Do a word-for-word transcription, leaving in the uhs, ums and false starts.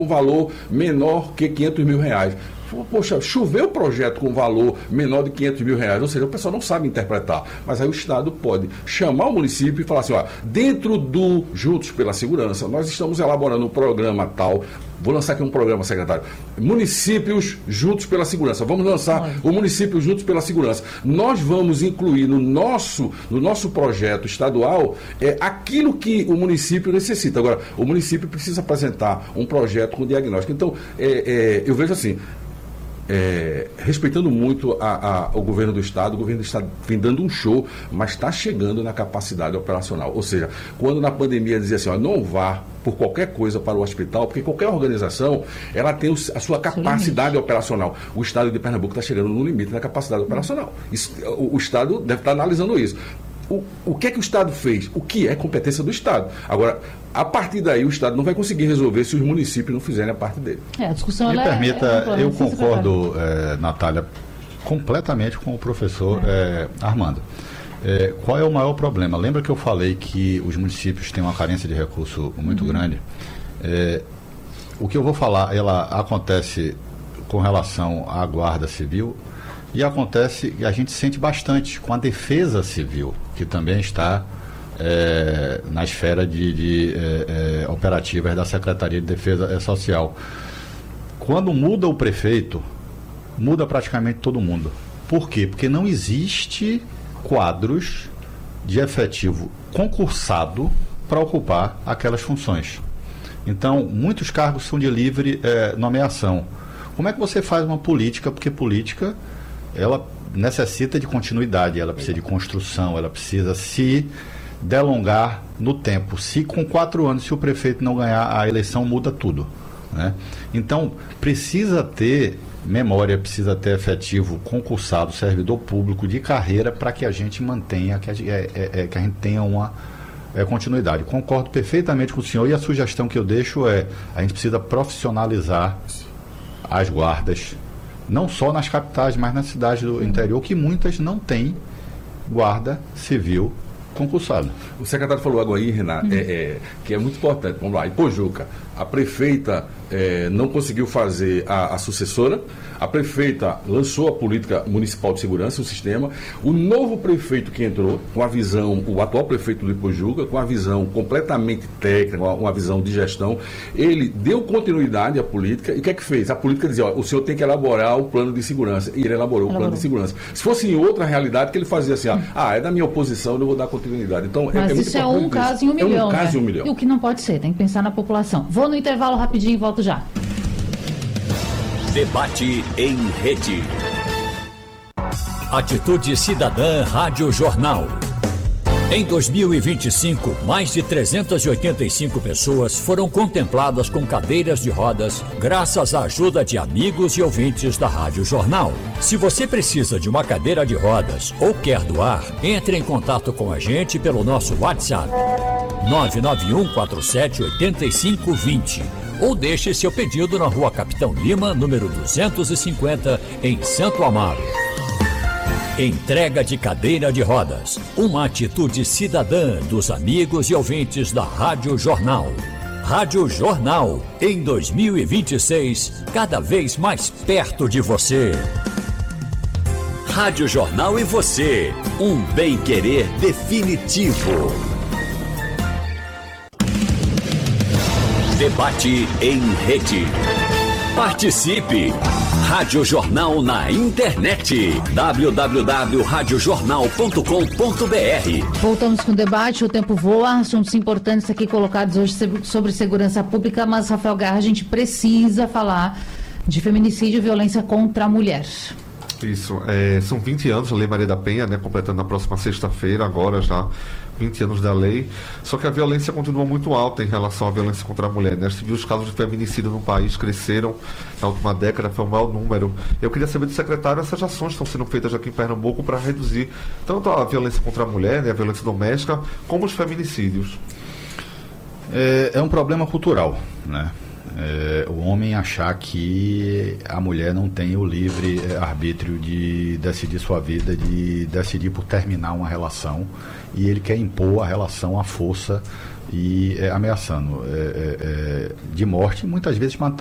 um valor menor que quinhentos mil reais. Poxa, choveu o projeto com valor menor de quinhentos mil reais, ou seja, o pessoal não sabe interpretar. Mas aí o Estado pode chamar o município e falar assim, ó, dentro do Juntos pela Segurança, nós estamos elaborando um programa tal, vou lançar aqui um programa, secretário, Municípios Juntos pela Segurança, vamos lançar o Município Juntos pela Segurança. Nós vamos incluir no nosso, no nosso projeto estadual é, aquilo que o município necessita. Agora, o município precisa apresentar um projeto com diagnóstico. Então, é, é, eu vejo assim, É, respeitando muito a, a, o governo do Estado, o governo do Estado vem dando um show, mas está chegando na capacidade operacional. Ou seja, quando na pandemia dizia assim, ó, não vá por qualquer coisa para o hospital, porque qualquer organização ela tem a sua capacidade operacional. O Estado de Pernambuco está chegando no limite da capacidade operacional. Isso, o, o Estado deve estar analisando isso. O, o que é que o Estado fez? O que é competência do Estado? Agora, a partir daí, o Estado não vai conseguir resolver se os municípios não fizerem a parte dele. É, a discussão Me ela permita, é, é eu concordo, é, Natália, completamente com o professor é. É, Armando. É, qual é o maior problema? Lembra que eu falei que os municípios têm uma carência de recurso muito uhum. grande? É, o que eu vou falar, ela acontece com relação à Guarda Civil e acontece, e a gente sente bastante com a Defesa Civil, que também está é, na esfera de, de é, é, operativas da Secretaria de Defesa Social. Quando muda o prefeito, muda praticamente todo mundo. Por quê? Porque não existe quadros de efetivo concursado para ocupar aquelas funções. Então, muitos cargos são de livre é, nomeação. Como é que você faz uma política? Porque política, ela necessita de continuidade, ela precisa de construção, ela precisa se delongar no tempo. Se com quatro anos, se o prefeito não ganhar a eleição, muda tudo, né? Então, precisa ter memória, precisa ter efetivo concursado, servidor público de carreira para que a gente mantenha, que a, é, é, que a gente tenha uma é, continuidade. Concordo perfeitamente com o senhor e a sugestão que eu deixo é, a gente precisa profissionalizar as guardas, não só nas capitais, mas nas cidades do interior, que muitas não têm guarda civil concursada. O secretário falou algo aí, Renato, uhum. é, é, que é muito importante. Vamos lá, em Pojuca, a prefeita é, não conseguiu fazer a, a sucessora, a prefeita lançou a política municipal de segurança, o sistema, o novo prefeito que entrou, com a visão, o atual prefeito do Ipojuca, com a visão completamente técnica, uma, uma visão de gestão, ele deu continuidade à política, e o que é que fez? A política dizia, ó, o senhor tem que elaborar o plano de segurança, e ele elaborou, elaborou. o plano de segurança. Se fosse em outra realidade, que ele fazia assim, ó, ah, é da minha oposição, eu não vou dar continuidade. Então, Mas é, é isso é um caso em um milhão, É um caso né? em um milhão. E o que não pode ser, tem que pensar na população. Vou no intervalo rapidinho e volto já. Debate em rede. Atitude Cidadã Rádio Jornal. Em dois mil e vinte e cinco, mais de trezentas e oitenta e cinco pessoas foram contempladas com cadeiras de rodas graças à ajuda de amigos e ouvintes da Rádio Jornal. Se você precisa de uma cadeira de rodas ou quer doar, entre em contato com a gente pelo nosso WhatsApp nove nove um quatro sete oito cinco dois zero ou deixe seu pedido na Rua Capitão Lima, número duzentos e cinquenta, em Santo Amaro. Entrega de cadeira de rodas, uma atitude cidadã dos amigos e ouvintes da Rádio Jornal. Rádio Jornal, em dois mil e vinte e seis, cada vez mais perto de você. Rádio Jornal e você, um bem-querer definitivo. Debate em rede. Participe! Rádio Jornal na internet. w w w ponto rádio jornal ponto com ponto b r. Voltamos com o debate, o tempo voa, assuntos importantes aqui colocados hoje sobre segurança pública, mas, Rafael Garra, a gente precisa falar de feminicídio e violência contra a mulher. Isso, é, são vinte anos da Lei Maria da Penha, né, completando na próxima sexta-feira, agora já vinte anos da lei, só que a violência continua muito alta em relação à violência contra a mulher, né? Se viu os casos de feminicídio no país cresceram na última década, foi o maior número. Eu queria saber do secretário, essas ações estão sendo feitas aqui em Pernambuco para reduzir tanto a violência contra a mulher, né, a violência doméstica, como os feminicídios. É, é um problema cultural, né? É, o homem achar que a mulher não tem o livre arbítrio de decidir sua vida, de decidir por terminar uma relação, e ele quer impor a relação à força e é, ameaçando é, é, de morte, muitas vezes